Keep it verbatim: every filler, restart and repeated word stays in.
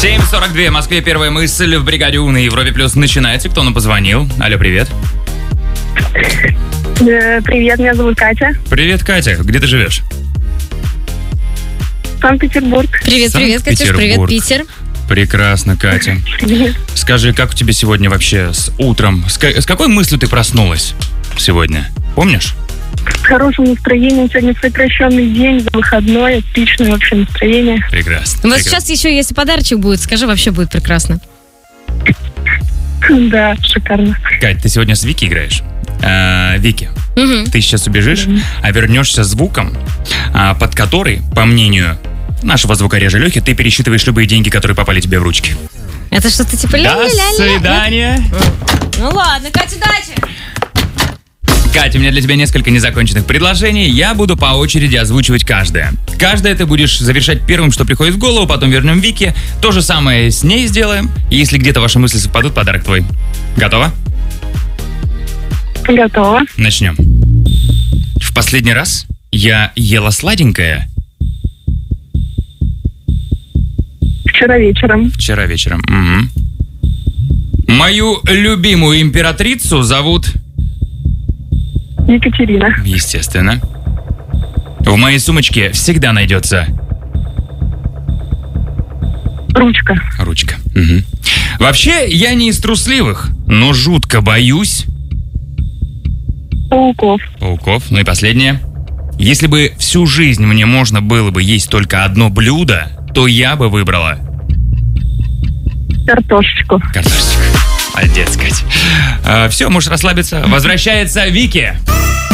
семь сорок два в Москве. Первая мысль в бригаде У на Европе Плюс начинается. Кто нам позвонил? Алло, привет. Привет, меня зовут Катя. Привет, Катя. Где ты живешь? Санкт-Петербург. Привет, привет, Катюш. Привет, Питер. Прекрасно, Катя. Скажи, как у тебя сегодня вообще с утром? С, ка- с какой мыслью ты проснулась сегодня? Помнишь? С хорошим настроением. Сегодня сокращенный день, выходной, отличное вообще настроение. Прекрасно. У вас прекрасно. сейчас еще, если подарочек будет, скажи, вообще будет прекрасно. Да, шикарно. Кать, ты сегодня с Вики играешь? А, Вики, Угу. ты сейчас убежишь, а вернешься звуком, а, под который, по мнению нашего звукорежа Лехи, ты пересчитываешь любые деньги, которые попали тебе в ручки. Это что-то типа До ля-ля-ля-ля. свидания. Ну ладно, Катя, удачи. Катя, у меня для тебя несколько незаконченных предложений. Я буду по очереди озвучивать каждое. Каждое ты будешь завершать первым, что приходит в голову, потом вернем Вике. То же самое с ней сделаем. И если где-то ваши мысли совпадут, подарок твой. Готова? Готова. Начнем. В последний раз я ела сладенькое Вчера вечером. вчера вечером. Угу. Мою любимую императрицу зовут... Екатерина. Естественно. В моей сумочке всегда найдется... Ручка. Ручка. Мгм. Вообще, я не из трусливых, но жутко боюсь Пауков. пауков. Ну и последнее. Если бы всю жизнь мне можно было бы есть только одно блюдо, то я бы выбрала Картошечку. картошечку. Молодец, Кать. все, можешь расслабиться. Возвращается Вики.